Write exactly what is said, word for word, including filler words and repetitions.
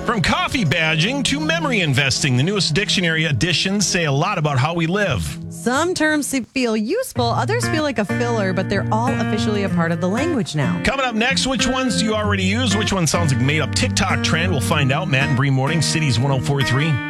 From coffee badging to memory investing, the newest dictionary editions say a lot about how we live. Some terms feel useful, others feel like a filler, but they're all officially a part of the language now. Coming up next, which ones do you already use? Which one sounds like a made-up TikTok trend? We'll find out. Matt and Bree Morning, Cities one oh four point three.